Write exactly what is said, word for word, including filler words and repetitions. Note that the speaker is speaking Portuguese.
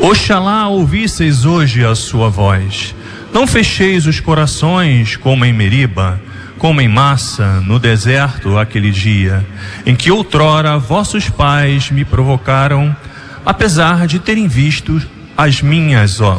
Oxalá ouvisseis hoje a sua voz. Não fecheis os corações como em Meriba, como em Massa, no deserto, aquele dia, em que outrora vossos pais me provocaram, apesar de terem visto as minhas obras.